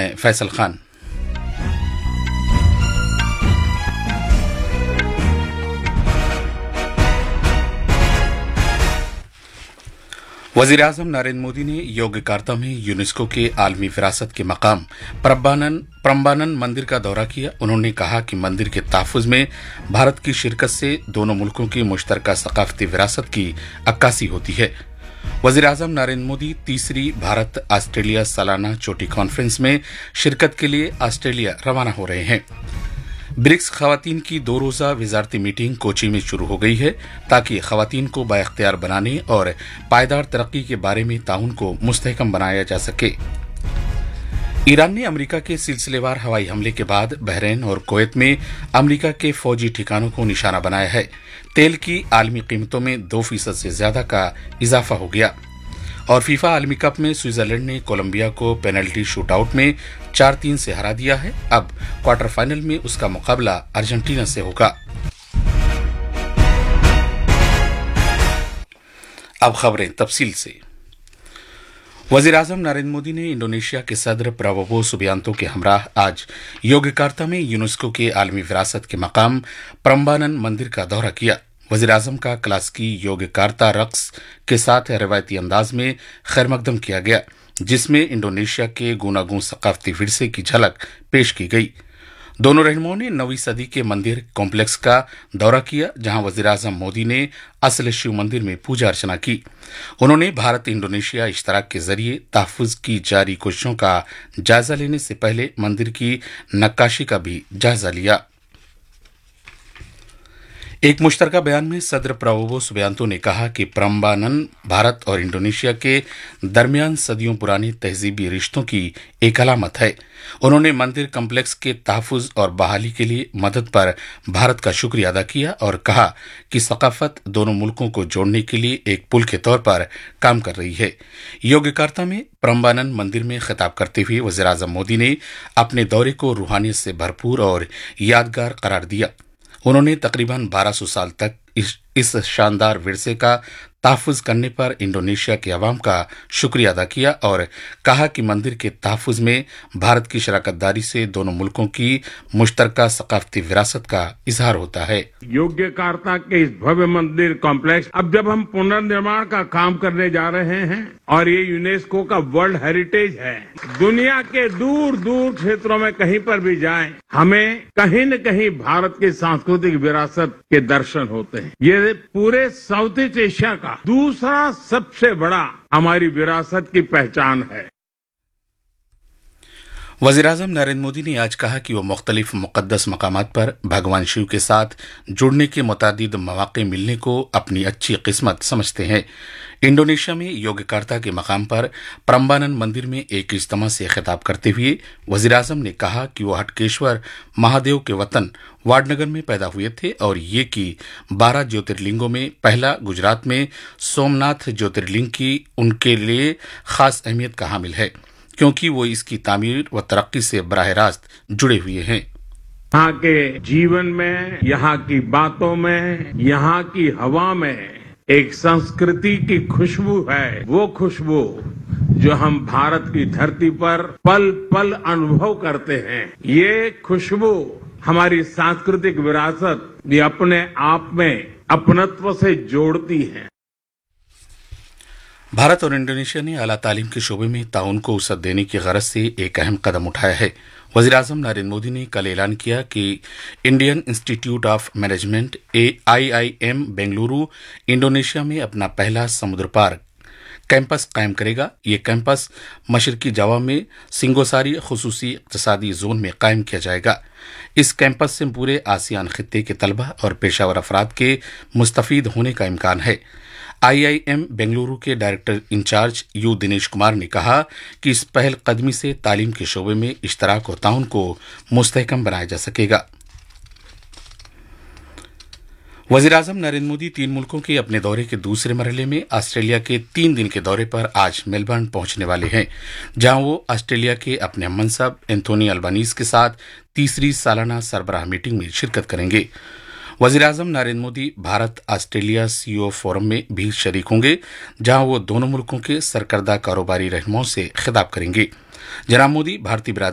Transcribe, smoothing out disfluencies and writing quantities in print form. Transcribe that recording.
हैं फैसल खान। वज़ीर-ए-आज़म नरेंद्र मोदी ने यज्ञकार्ता में यूनेस्को के आलमी विरासत के मकाम प्रम्बानन मंदिर का दौरा किया। उन्होंने कहा कि मंदिर के तहफ़्फ़ुज़ में भारत की शिरकत से दोनों मुल्कों की मुश्तरका सकाफती विरासत की अक्कासी होती है। वज़ीर-ए-आज़म नरेंद्र मोदी तीसरी भारत ऑस्ट्रेलिया सालाना चोटी कॉन्फ्रेंस में शिरकत के लिए ऑस्ट्रेलिया रवाना हो रहे हैं। ब्रिक्स खवातीन की 2 रोज़ा वज़ारती मीटिंग कोची में शुरू हो गई है ताकि खवातीन को बाइख्तियार बनाने और पायदार तरक्की के बारे में ताउन को मुस्तहकम बनाया जा सके। ईरान ने अमरीका के सिलसिलेवार हवाई हमले के बाद बहरीन और कुवैत में अमरीका के फौजी ठिकानों को निशाना बनाया है। तेल की आलमी कीमतों में 2% से ज्यादा का इजाफा हो गया। और फीफा आलमी कप में स्विट्जरलैंड ने कोलंबिया को पेनल्टी शूटआउट में 4-3 से हरा दिया है। अब क्वार्टर फाइनल में उसका मुकाबला अर्जेंटीना से होगा। अब खबरें तफसील से। वज़ीर-ए-आज़म नरेंद्र मोदी ने इंडोनेशिया के सदर प्राबोवो सुबियांतो के हमराह आज यज्ञकार्ता में यूनेस्को के आलमी विरासत के मकाम प्रम्बानन मंदिर का दौरा किया। वज़ीर-ए-आज़म का क्लासिकी यज्ञकार्ता रक्स के साथ रवायती अंदाज में खैरमकदम किया गया, जिसमें इंडोनेशिया के गूनागून सकाफती विरसे की झलक पेश की गई। दोनों रहनुमाओं ने 9वीं सदी के मंदिर कॉम्प्लेक्स का दौरा किया, जहां वज़ीर-ए-आज़म मोदी ने असल शिव मंदिर में पूजा अर्चना की। उन्होंने भारत इंडोनेशिया इश्तराक के जरिए तहफ़्फ़ुज़ की जारी कोशिशों का जायजा लेने से पहले मंदिर की नक्काशी का भी जायजा लिया। एक मुश्तरका बयान में सदर प्राबोवो सुबियांतो ने कहा कि प्रम्बानन भारत और इंडोनेशिया के दरमियान सदियों पुराने तहजीबी रिश्तों की एक अलामत है। उन्होंने मंदिर कम्प्लेक्स के तहफ़्फ़ुज़ और बहाली के लिए मदद पर भारत का शुक्रिया अदा किया और कहा कि सकाफत दोनों मुल्कों को जोड़ने के लिए एक पुल के तौर पर काम कर रही है। यज्ञकार्ता में प्रम्बानन मंदिर में खिताब करते हुए वज़ीर-ए-आज़म मोदी ने अपने दौरे को रूहानियत से भरपूर और यादगार करार दिया। उन्होंने तकरीबन 1200 साल तक इस शानदार विरसे का तहफ़्फ़ुज़ करने पर इंडोनेशिया के अवाम का शुक्रिया अदा किया और कहा कि मंदिर के तहफ़्फ़ुज़ में भारत की शराकतदारी से दोनों मुल्कों की मुश्तरका सकाफती विरासत का इजहार होता है। यज्ञकार्ता के इस भव्य मंदिर कॉम्प्लेक्स अब जब हम पुनर्निर्माण का काम करने जा रहे हैं और ये यूनेस्को का वर्ल्ड हेरिटेज है, दुनिया के दूर दूर क्षेत्रों में कहीं पर भी जाएं, हमें कहीं न कहीं भारत की सांस्कृतिक विरासत के दर्शन होते हैं। ये पूरे साउथ ईस्ट एशिया का दूसरा सबसे बड़ा हमारी विरासत की पहचान है। वज़ीर-ए-आज़म नरेंद्र मोदी ने आज कहा कि वो मुख्तलिफ मुक़द्दस मकामात पर भगवान शिव के साथ जुड़ने के मुतादिद मौक़े मिलने को अपनी अच्छी किस्मत समझते हैं। इंडोनेशिया में यज्ञकार्ता के मकाम पर प्रम्बानन मंदिर में एक इज्तिमा से खिताब करते हुए वज़ीर-ए-आज़म ने कहा कि वो हटकेश्वर महादेव के वतन वाडनगर में पैदा हुए थे और ये कि 12 ज्योतिर्लिंगों में पहला गुजरात में सोमनाथ ज्योतिर्लिंग की उनके लिए खास अहमियत का हामिल है, क्योंकि वो इसकी तामीर व तरक्की से बराह रास्त जुड़े हुए हैं। यहाँ के जीवन में, यहाँ की बातों में, यहाँ की हवा में एक संस्कृति की खुशबू है। वो खुशबू जो हम भारत की धरती पर पल पल अनुभव करते हैं। ये खुशबू हमारी सांस्कृतिक विरासत भी अपने आप में अपनत्व से जोड़ती है। भारत और इंडोनेशिया ने आला तालीम के शोबे में ताउन को वसअत देने की गरज से एक अहम कदम उठाया है। वज़ीर-ए-आज़म नरेंद्र मोदी ने कल ऐलान किया कि Indian institute of management IIM Bengaluru Indonesia में अपना पहला समुद्र पार कैंपस कायम करेगा। ये कैंपस मशरकी जावा में सिंगोसारी खुसूसी इक़्तिसादी जोन में कायम किया जाएगा। इस कैंपस से पूरे आसियान खित्ते के तलबा और पेशावर अफराद के मुस्तफीद होने का इम्कान है। IIM बेंगलुरु के director in charge you Dinesh Kumar ने कहा कि इस पहल कदमी से तालीम के शोबे में इश्तराक और ताउन को मुस्तहकम बनाया जा सकेगा। वज़ीर-ए-आज़म नरेंद्र मोदी 3 मुल्कों के अपने दौरे के दूसरे मरहले में ऑस्ट्रेलिया के 3 दिन के दौरे पर आज मेलबर्न पहुंचने वाले हैं, जहां वो ऑस्ट्रेलिया के अपने मनसब एंथोनी अल्बानीज के साथ तीसरी सालाना सरबराह मीटिंग में शिरकत करेंगे। वज़ीर-ए-आज़म Narendra Modi Bharat Australia CEO forum में भी शरीक होंगे, जहां वो दोनों मुल्कों के सरकर्दा कारोबारी रहनुमाओं से खिताब करेंगे। जनाब मोदी भारतीय